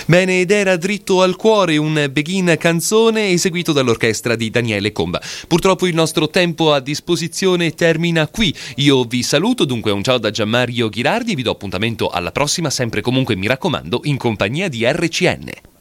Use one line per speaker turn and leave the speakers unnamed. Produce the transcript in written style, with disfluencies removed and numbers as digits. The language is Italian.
Bene, ed era Dritto al cuore, un Begin canzone eseguito dall'orchestra di Daniele Comba. Purtroppo il nostro tempo a disposizione termina qui. Io vi saluto, dunque un ciao da Gianmario Ghirardi e vi do appuntamento alla prossima, sempre comunque mi raccomando in compagnia di RCN.